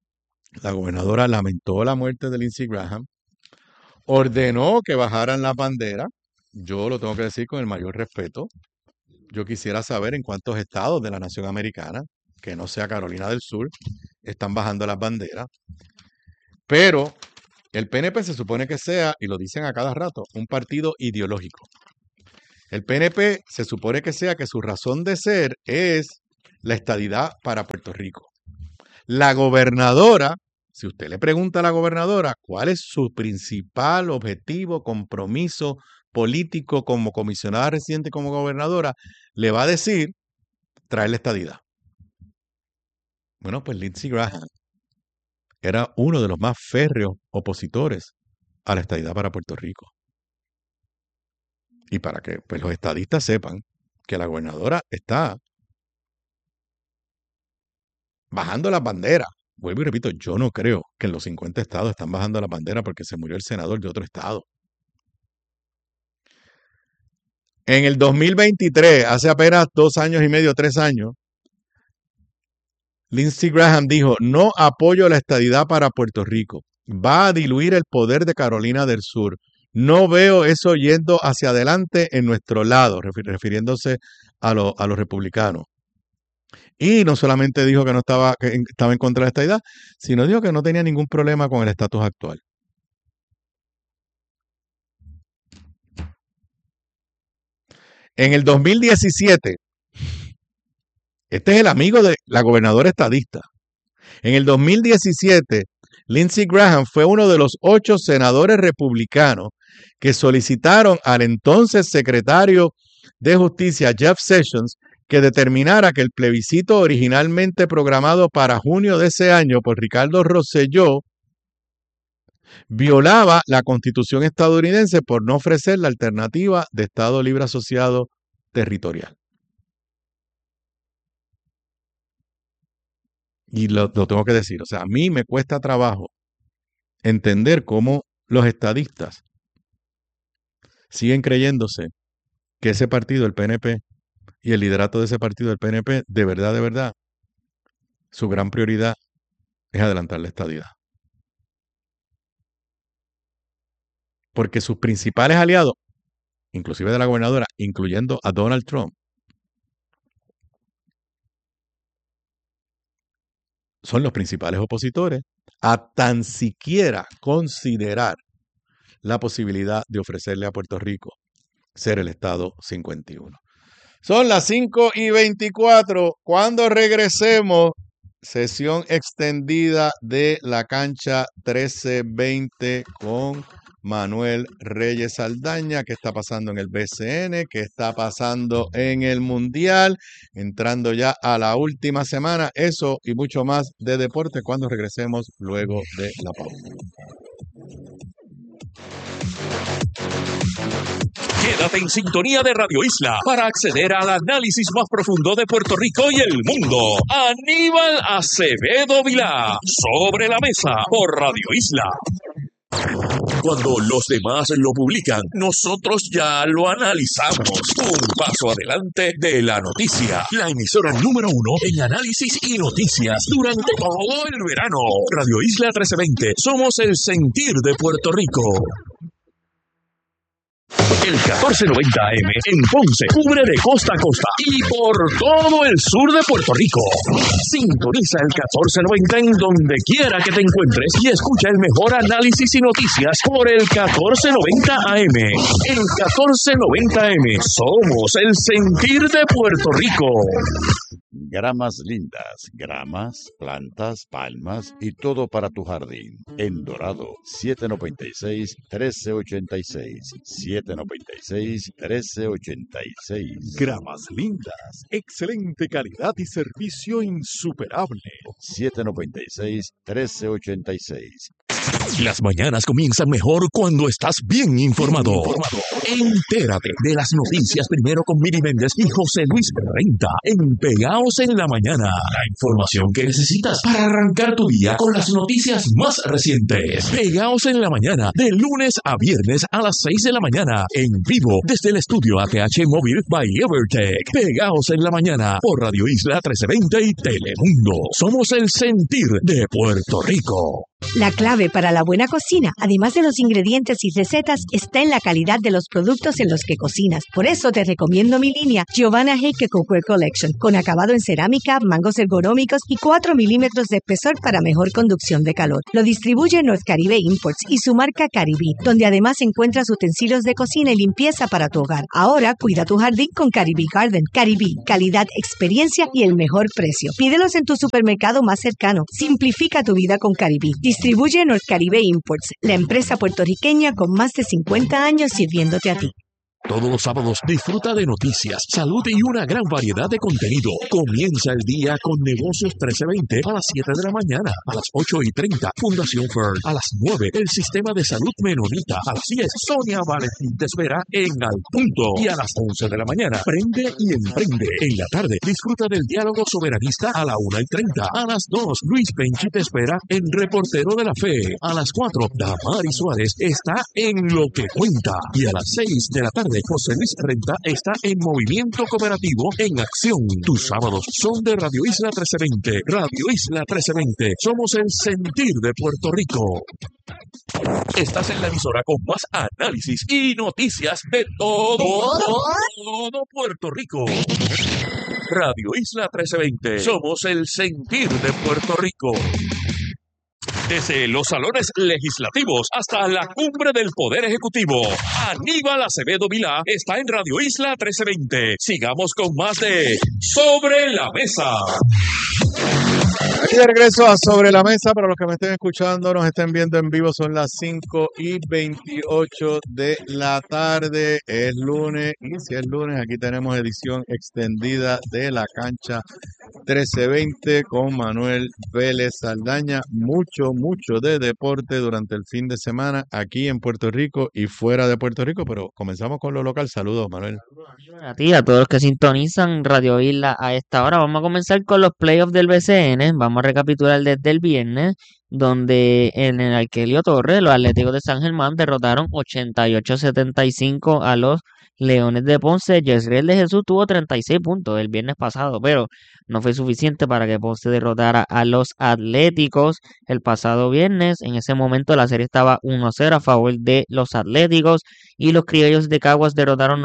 La gobernadora lamentó la muerte de Lindsey Graham, ordenó que bajaran las banderas. Yo lo tengo que decir con el mayor respeto. Yo quisiera saber en cuántos estados de la nación americana, que no sea Carolina del Sur, están bajando las banderas. Pero el PNP se supone que sea, y lo dicen a cada rato, un partido ideológico. El PNP se supone que sea que su razón de ser es la estadidad para Puerto Rico. La gobernadora, si usted le pregunta a la gobernadora cuál es su principal objetivo, compromiso político como comisionada residente, como gobernadora, le va a decir traer la estadidad. Bueno, pues Lindsey Graham era uno de los más férreos opositores a la estadidad para Puerto Rico. Y para que pues, los estadistas sepan que la gobernadora está bajando las banderas. Vuelvo y repito, yo no creo que en los 50 estados están bajando las banderas porque se murió el senador de otro estado. En el 2023, hace apenas 2 años y medio, 3 años, Lindsey Graham dijo, no apoyo la estadidad para Puerto Rico. Va a diluir el poder de Carolina del Sur. No veo eso yendo hacia adelante en nuestro lado, refiriéndose a los republicanos. Y no solamente dijo que estaba en contra de la estadidad, sino dijo que no tenía ningún problema con el estatus actual. En el 2017, este es el amigo de la gobernadora estadista. En el 2017, Lindsey Graham fue uno de los 8 senadores republicanos que solicitaron al entonces secretario de Justicia, Jeff Sessions, que determinara que el plebiscito originalmente programado para junio de ese año por Ricardo Rosselló violaba la Constitución estadounidense por no ofrecer la alternativa de Estado Libre Asociado territorial. Y lo tengo que decir, o sea, a mí me cuesta trabajo entender cómo los estadistas siguen creyéndose que ese partido, el PNP, y el liderato de ese partido, el PNP, de verdad, su gran prioridad es adelantar la estadidad. Porque sus principales aliados, inclusive de la gobernadora, incluyendo a Donald Trump, son los principales opositores a tan siquiera considerar la posibilidad de ofrecerle a Puerto Rico ser el Estado 51. Son las 5:24. Cuando regresemos, sesión extendida de la cancha 1320 con Manuel Reyes Saldaña. ¿Qué está pasando en el BCN? ¿Qué está pasando en el Mundial? Entrando ya a la última semana. Eso y mucho más de deporte cuando regresemos luego de la pausa. Quédate en sintonía de Radio Isla para acceder al análisis más profundo de Puerto Rico y el mundo. Aníbal Acevedo Vilá, Sobre la Mesa, por Radio Isla. Cuando los demás lo publican, nosotros ya lo analizamos. Un paso adelante de la noticia. La emisora número 1 en análisis y noticias durante todo el verano. Radio Isla 1320. Somos el sentir de Puerto Rico. El 1490 AM en Ponce cubre de costa a costa y por todo el sur de Puerto Rico. Sintoniza el 1490 en donde quiera que te encuentres y escucha el mejor análisis y noticias por el 1490 AM. El 1490 AM somos el sentir de Puerto Rico. Gramas lindas, gramas, plantas, palmas y todo para tu jardín. En Dorado, 796-1386. 796-1386. Gramas lindas, excelente calidad y servicio insuperable. 796-1386. Las mañanas comienzan mejor cuando estás bien informado. Entérate de las noticias primero con Miri Méndez y José Luis Renta en Pegaos en la Mañana. La información que necesitas para arrancar tu día con las noticias más recientes. Pegaos en la Mañana, de lunes a viernes a las 6 de la mañana, en vivo desde el estudio ATH Móvil by Evertech. Pegaos en la Mañana por Radio Isla 1320 y Telemundo. Somos el sentir de Puerto Rico. La clave para la buena cocina, además de los ingredientes y recetas, está en la calidad de los productos en los que cocinas. Por eso te recomiendo mi línea Giovanna Heike Cookware Collection, con acabado en cerámica, mangos ergonómicos y 4 milímetros de espesor para mejor conducción de calor. Lo distribuye North Caribe Imports y su marca Caribí, donde además encuentras utensilios de cocina y limpieza para tu hogar. Ahora cuida tu jardín con Caribí Garden. Caribí, calidad, experiencia y el mejor precio. Pídelos en tu supermercado más cercano. Simplifica tu vida con Caribí. Distribuye North Caribe Imports, la empresa puertorriqueña con más de 50 años sirviéndote a ti. Todos los sábados disfruta de noticias, salud y una gran variedad de contenido. Comienza el día con Negocios 1320 a las 7 de la mañana, a las 8:30 Fundación Fern, a las 9 el Sistema de Salud Menonita, a las 10 Sonia Valentín te espera en Al Punto y a las 11 de la mañana Prende y Emprende. En la tarde disfruta del diálogo soberanista a la 1:30, a las 2 Luis Penchi te espera en Reportero de la Fe, a las 4 Damari Suárez está en Lo que Cuenta y a las 6 de la tarde José Luis Renta está en Movimiento Cooperativo en Acción. Tus sábados son de Radio Isla 1320. Radio Isla 1320. Somos el sentir de Puerto Rico. Estás en la emisora con más análisis y noticias de todo Puerto Rico. Radio Isla 1320. Somos el sentir de Puerto Rico. Desde los salones legislativos hasta la cumbre del Poder Ejecutivo, Aníbal Acevedo Vilá está en Radio Isla 1320. Sigamos con más de Sobre la Mesa. Aquí de regreso a Sobre la Mesa. Para los que me estén escuchando, nos estén viendo en vivo, son las 5:28 de la tarde. Es lunes, y si es lunes, aquí tenemos edición extendida de La Cancha 1320 con Manuel Vélez Saldaña. Mucho de deporte durante el fin de semana aquí en Puerto Rico y fuera de Puerto Rico, pero comenzamos con lo local. Saludos, Manuel. A ti, a todos los que sintonizan Radio Isla a esta hora. Vamos a comenzar con los playoffs del BCN. Vamos a recapitular desde el viernes, donde en el Arquelio Torres los Atléticos de San Germán derrotaron 88-75 a los Leones de Ponce. Yesriel de Jesús tuvo 36 puntos el viernes pasado, pero no fue suficiente para que Ponce derrotara a los Atléticos el pasado viernes. En ese momento la serie estaba 1-0 a favor de los Atléticos y los Criollos de Caguas derrotaron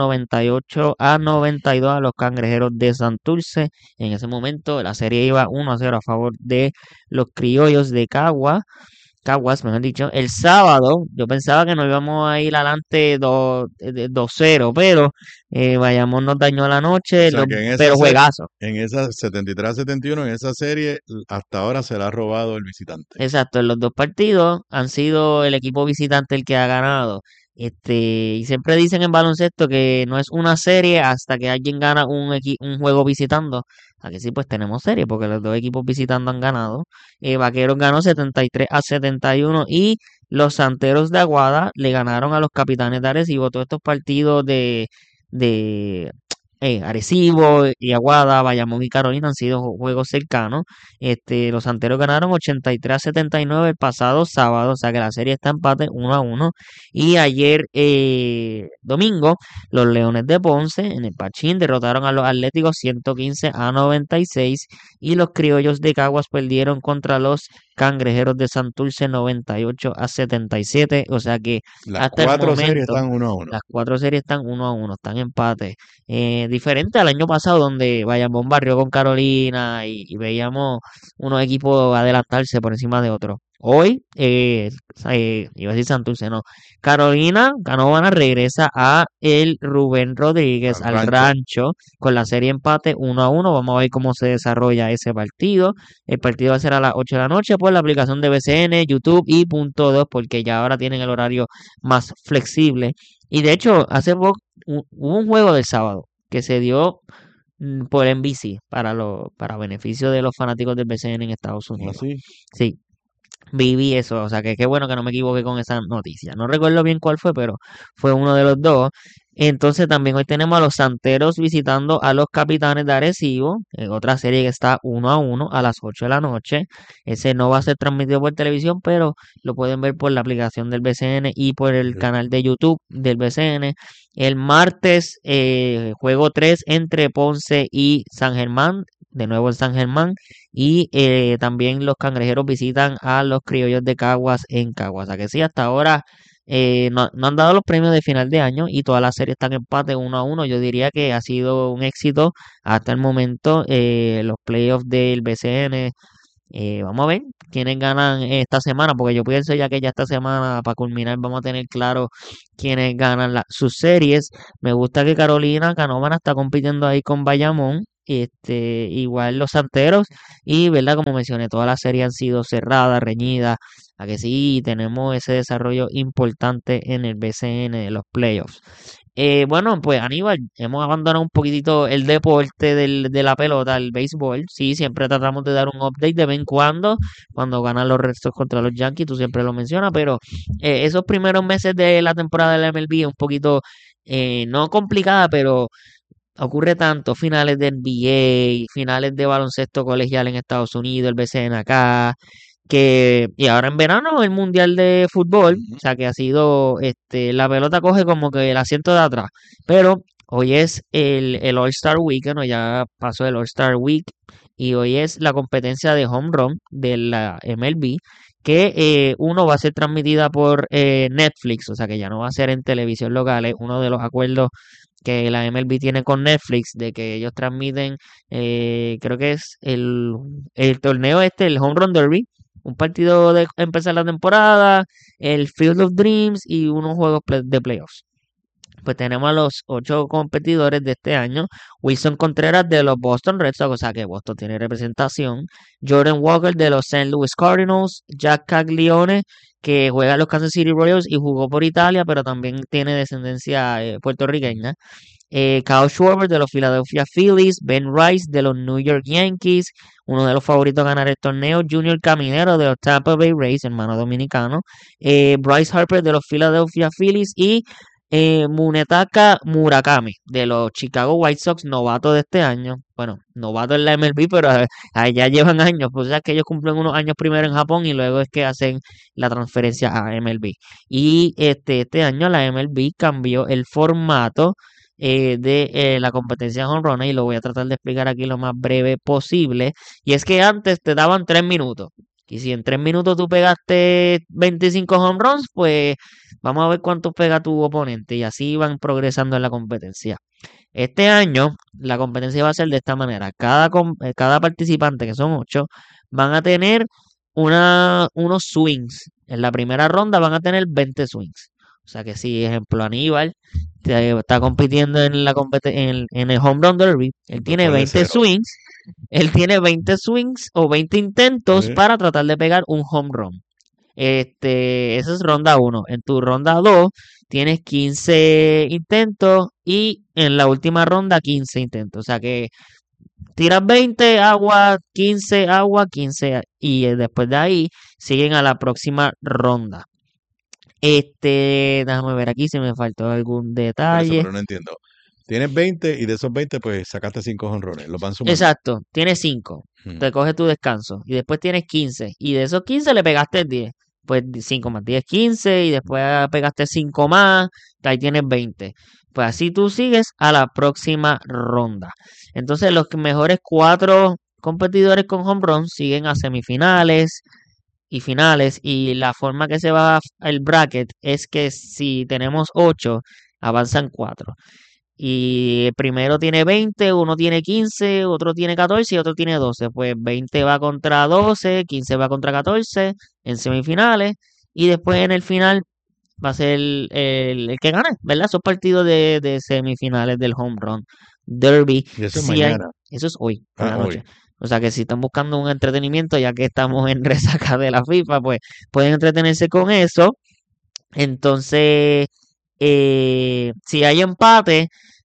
98-92 a los Cangrejeros de Santurce. En ese momento la serie iba 1-0 a favor de los Criollos de Caguas, mejor dicho. El sábado yo pensaba que nos íbamos a ir adelante 2-0, pero Bayamón nos dañó la noche, O sea, que en pero esa juegazo. En esa 73-71, en esa serie, hasta ahora se la ha robado el visitante. Exacto, en los dos partidos han sido el equipo visitante el que ha ganado. Y siempre dicen en baloncesto que no es una serie hasta que alguien gana un juego visitando. Aquí sí, pues tenemos serie porque los dos equipos visitando han ganado. Vaqueros ganó 73-71 y los Santeros de Aguada le ganaron a los Capitanes de Arecibo. Todos estos partidos de Arecibo y Aguada, Bayamón y Carolina han sido juegos cercanos. Los Santeros ganaron 83-79 el pasado sábado, o sea que la serie está empate 1-1. Y ayer domingo, los Leones de Ponce en el Pachín derrotaron a los Atléticos 115-96 y los Criollos de Caguas perdieron contra los Cangrejeros de Santurce 98-77, o sea que Las hasta el cuatro series momento están 1-1. las 4 series están 1-1, están empate. Diferente al año pasado donde Bayamón barrió con Carolina y veíamos unos equipos adelantarse por encima de otros. Hoy, iba a decir Santurce, no. Carolina Canóvana regresa a el Rubén Rodríguez, al rancho, con la serie empate 1-1. Vamos a ver cómo se desarrolla ese partido. El partido va a ser a las 8 de la noche por la aplicación de BCN, YouTube y Punto 2, porque ya ahora tienen el horario más flexible. Y de hecho, hace poco hubo un juego del sábado que se dio por NBC para beneficio de los fanáticos del BCN en Estados Unidos. ¿Sí? Sí. viví eso, o sea que qué bueno que no me equivoqué con esa noticia. No recuerdo bien cuál fue, pero fue uno de los dos. Entonces también hoy tenemos a los Santeros visitando a los Capitanes de Arecibo, en otra serie que está 1-1 a las 8 de la noche. Ese no va a ser transmitido por televisión, pero lo pueden ver por la aplicación del BCN y por el canal de YouTube del BCN. El martes, juego 3 entre Ponce y San Germán, de nuevo en San Germán. Y también los Cangrejeros visitan a los Criollos de Caguas en Caguas. O sea que sí, hasta ahora no han dado los premios de final de año y todas las series están en empate 1-1. Yo diría que ha sido un éxito hasta el momento los playoffs del BCN. Vamos a ver quiénes ganan esta semana, porque yo pienso ya que ya esta semana, para culminar, vamos a tener claro quiénes ganan sus series. Me gusta que Carolina Canóvana está compitiendo ahí con Bayamón. Igual los Santeros y verdad, como mencioné, todas las series han sido cerradas, reñidas, a que sí tenemos ese desarrollo importante en el BCN de los playoffs. Bueno, pues Aníbal, hemos abandonado un poquitito el deporte de la pelota, el béisbol. Sí, siempre tratamos de dar un update de vez en cuando ganan los Red Sox contra los Yankees, tú siempre lo mencionas, pero esos primeros meses de la temporada de la MLB es un poquito, no complicada, pero ocurre tanto, finales de NBA, finales de baloncesto colegial en Estados Unidos, el BCN acá, y ahora en verano el Mundial de Fútbol, o sea que ha sido, la pelota coge como que el asiento de atrás, pero hoy es el All-Star Weekend, o ya pasó el All-Star Week, y hoy es la competencia de Home Run de la MLB, que uno va a ser transmitida por Netflix, o sea que ya no va a ser en televisión local, es uno de los acuerdos que la MLB tiene con Netflix, de que ellos transmiten, creo que es el torneo el Home Run Derby, un partido de empezar la temporada, el Field of Dreams y unos juegos de playoffs. Pues tenemos a los 8 competidores de este año. Wilson Contreras de los Boston Red Sox, o sea que Boston tiene representación. Jordan Walker de los St. Louis Cardinals. Jack Caglione, que juega en los Kansas City Royals y jugó por Italia, pero también tiene descendencia puertorriqueña. Kyle Schwarber de los Philadelphia Phillies, Ben Rice de los New York Yankees, uno de los favoritos a ganar el torneo, Junior Caminero de los Tampa Bay Rays, hermano dominicano, Bryce Harper de los Philadelphia Phillies y Munetaka Murakami de los Chicago White Sox, novato de este año. Bueno, novato en la MLB, pero allá llevan años, pues ya que ellos cumplen unos años primero en Japón y luego es que hacen la transferencia a MLB. Y este año la MLB cambió el formato de la competencia de home run, y lo voy a tratar de explicar aquí lo más breve posible. Y es que antes te daban 3 minutos. Y si en 3 minutos tú pegaste 25 home runs, pues vamos a ver cuántos pega tu oponente. Y así van progresando en la competencia. Este año la competencia va a ser de esta manera. Cada participante, que son 8, van a tener unos swings. En la primera ronda van a tener 20 swings. O sea que si, ejemplo, Aníbal está compitiendo en el Home Run Derby, él tiene 20 swings. Él tiene 20 swings o 20 intentos para tratar de pegar un home run. Esa es ronda 1. En tu ronda 2 tienes 15 intentos y en la última ronda 15 intentos. O sea que tiras 20, agua, 15, agua, 15 y después de ahí siguen a la próxima ronda. Déjame ver aquí si me faltó algún detalle. Pero no entiendo. Tienes 20 y de esos 20 pues sacaste 5 jonrones, los van sumando. Exacto, tienes 5, te coges tu descanso y después tienes 15 y de esos 15 le pegaste 10, pues 5 más 10, 15 y después pegaste 5 más, ahí tienes 20. Pues así tú sigues a la próxima ronda. Entonces los mejores 4 competidores con home run siguen a semifinales y finales, y la forma que se va el bracket es que si tenemos 8, avanzan 4. Y el primero tiene 20, uno tiene 15, otro tiene 14 y otro tiene 12. Pues 20 va contra 12, 15 va contra 14 en semifinales. Y después en el final va a ser el que gane, ¿verdad? Esos partidos de semifinales del Home Run Derby. Y eso es mañana. Eso es hoy, por la noche. O sea que si están buscando un entretenimiento, ya que estamos en resaca de la FIFA, pues pueden entretenerse con eso. Entonces, si hay empate,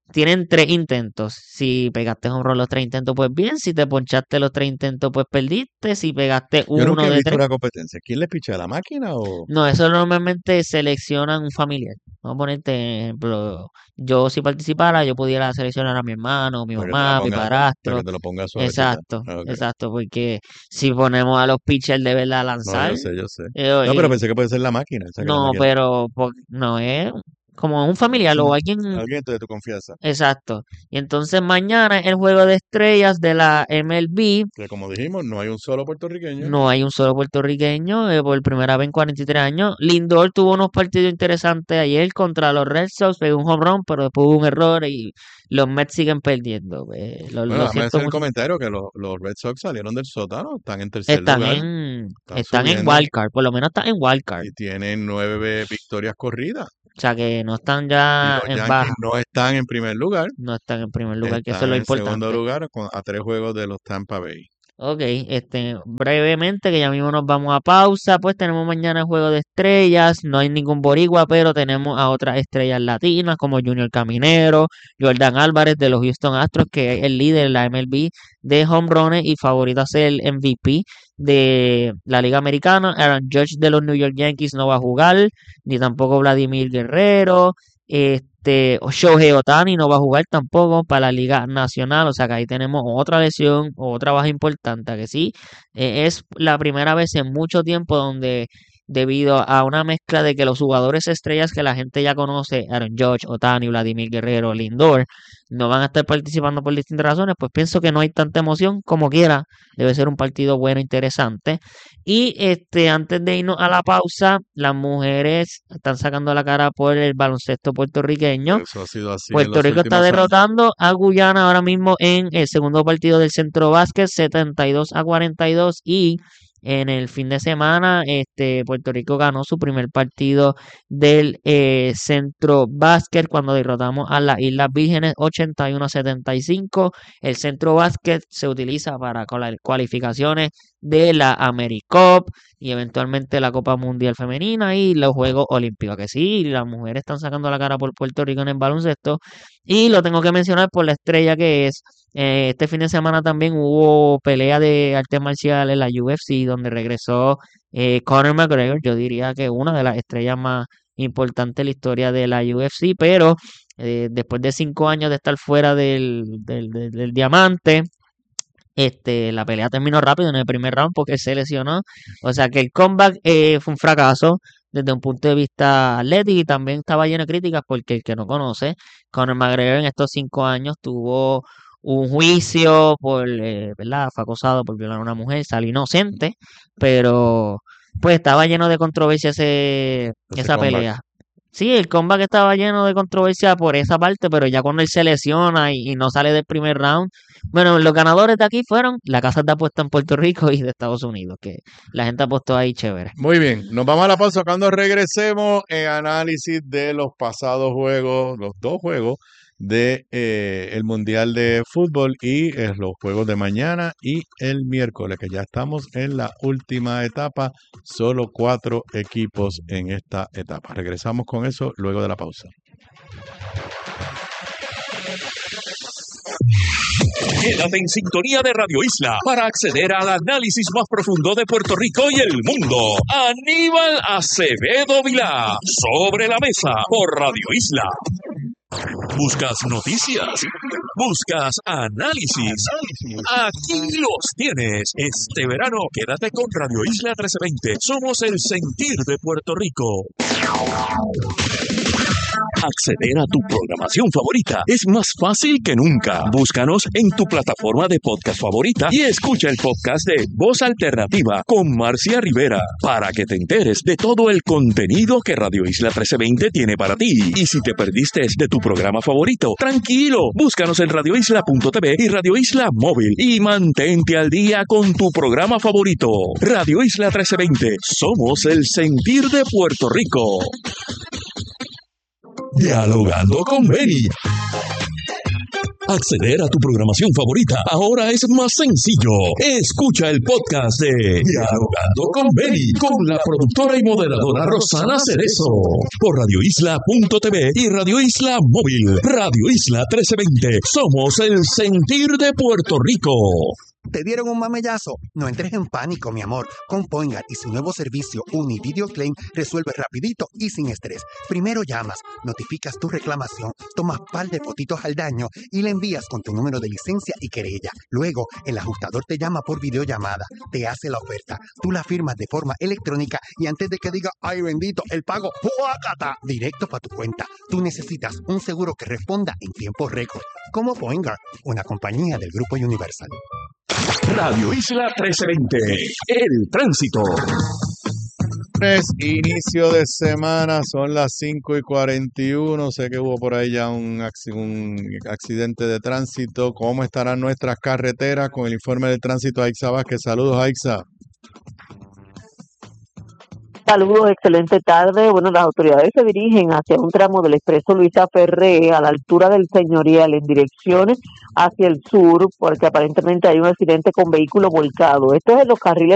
tienen 3 intentos. Si pegaste home run los 3 intentos, pues bien. Si te ponchaste los 3 intentos, pues perdiste. Si pegaste Yo nunca uno he de visto 3. una competencia. ¿Quién le picha, la máquina o...? No, eso normalmente seleccionan un familiar. Vamos a ponerte, ejemplo, yo si participara, yo pudiera seleccionar a mi hermano, mi Para que te la mamá, mi ponga, para padrastro. que te lo ponga suavecita. Exacto, Ok. exacto, porque si ponemos a los pitchers de verdad a No, lanzar, yo sé, yo sé. eh, No, pero eh, pensé que puede ser la máquina. O sea, que la no, máquina... pero no es como un familiar o alguien. Alguien de tu confianza. Exacto. Y entonces mañana es el juego de estrellas de la MLB. Que como dijimos, no hay un solo puertorriqueño. No hay un solo puertorriqueño por primera vez en 43 años. Lindor tuvo unos partidos interesantes ayer contra los Red Sox, pegó un home run, pero después hubo un error y los Mets siguen perdiendo. Lo Bueno, déjame siento hacer el mucho. comentario que los Red Sox salieron del sótano, están en tercer Están lugar, están en subiendo wildcard, por lo menos están en wildcard. y tienen 9 victorias corridas. O sea que no están Y ya los en Yankees baja, no están en primer lugar, no están en primer lugar, que eso es están lo en segundo importante. lugar a 3 juegos de los Tampa Bay. Ok, brevemente, que ya mismo nos vamos a pausa, pues tenemos mañana el juego de estrellas, no hay ningún boricua, pero tenemos a otras estrellas latinas como Junior Caminero, Jordan Álvarez de los Houston Astros, que es el líder en la MLB de home runs y favorito a ser el MVP de la Liga Americana. Aaron Judge de los New York Yankees no va a jugar, ni tampoco Vladimir Guerrero. Shohei Ohtani no va a jugar tampoco para la Liga Nacional, o sea que ahí tenemos otra lesión, otra baja importante, que sí, es la primera vez en mucho tiempo donde debido a una mezcla de que los jugadores estrellas que la gente ya conoce, Aaron Judge, Ohtani, Vladimir Guerrero, Lindor, no van a estar participando por distintas razones, pues pienso que no hay tanta emoción como quiera, debe ser un partido bueno, interesante. Y antes de irnos a la pausa, las mujeres están sacando la cara por el baloncesto puertorriqueño. Eso ha sido así en Puerto los Rico está últimos años. derrotando a Guyana ahora mismo en el segundo partido del Centro Básquet, 72-42, y en el fin de semana, Puerto Rico ganó su primer partido del Centro Básquet cuando derrotamos a las Islas Vírgenes 81-75. El Centro Básquet se utiliza para cualificaciones de la AmeriCup y eventualmente la Copa Mundial Femenina y los Juegos Olímpicos. Que sí, las mujeres están sacando la cara por Puerto Rico en el baloncesto y lo tengo que mencionar por la estrella que es. Este fin de semana también hubo pelea de artes marciales en la UFC donde regresó Conor McGregor, yo diría que una de las estrellas más importantes de la historia de la UFC, pero después de 5 años de estar fuera del diamante, la pelea terminó rápido en el primer round porque se lesionó, o sea que el comeback fue un fracaso desde un punto de vista atlético y también estaba lleno de críticas porque el que no conoce, Conor McGregor en estos 5 años tuvo un juicio por, ¿verdad? Fue acosado por violar a una mujer, salió inocente, pero pues estaba lleno de controversia esa pelea. Sí, el comeback estaba lleno de controversia por esa parte, pero ya cuando él se lesiona y no sale del primer round, bueno, los ganadores de aquí fueron la casa de apuesta en Puerto Rico y de Estados Unidos, que la gente apostó ahí chévere. Muy bien, nos vamos a la pausa. Cuando regresemos, análisis de los pasados juegos, los 2 juegos de el Mundial de Fútbol y los juegos de mañana y el miércoles, que ya estamos en la última etapa, solo 4 equipos en esta etapa. Regresamos con eso luego de la pausa. Quédate en sintonía de Radio Isla para acceder al análisis más profundo de Puerto Rico y el mundo. Aníbal Acevedo Vilá, sobre la mesa por Radio Isla. ¿Buscas noticias? ¿Buscas análisis? Aquí los tienes. Este verano quédate con Radio Isla 1320. Somos el sentir de Puerto Rico. Acceder a tu programación favorita es más fácil que nunca. Búscanos en tu plataforma de podcast favorita y escucha el podcast de Voz Alternativa con Marcia Rivera para que te enteres de todo el contenido que Radio Isla 1320 tiene para ti. Y si te perdiste de tu programa favorito, tranquilo, búscanos en radioisla.tv y Radio Isla Móvil y mantente al día con tu programa favorito. Radio Isla 1320, somos el sentir de Puerto Rico. Dialogando con Benny. Acceder a tu programación favorita ahora es más sencillo. Escucha el podcast de Dialogando con Benny, con la productora y moderadora Rosana Cerezo, por radioisla.tv y Radio Isla Móvil. Radio Isla 1320. Somos el sentir de Puerto Rico. ¿Te dieron un mamellazo? No entres en pánico, mi amor. Con Poingar y su nuevo servicio Univideo Claim resuelve rapidito y sin estrés. Primero llamas, notificas tu reclamación, tomas par de fotitos al daño y le envías con tu número de licencia y querella. Luego, el ajustador te llama por videollamada, te hace la oferta, tú la firmas de forma electrónica y antes de que diga, ¡ay bendito!, el pago, ¡juácata!, directo para tu cuenta. Tú necesitas un seguro que responda en tiempo récord. Como Poingar, una compañía del Grupo Universal. Radio Isla 1320, el tránsito. Inicio de semana, son las 5:41. Sé que hubo por ahí ya un accidente de tránsito. ¿Cómo estarán nuestras carreteras? Con el informe del tránsito, Aixa Vázquez. Saludos, Aixa. Saludos, excelente tarde. Bueno, las autoridades se dirigen hacia un tramo del expreso Luisa Ferré a la altura del Señorial en direcciones hacia el sur porque aparentemente hay un accidente con vehículo volcado. Esto es en los carriles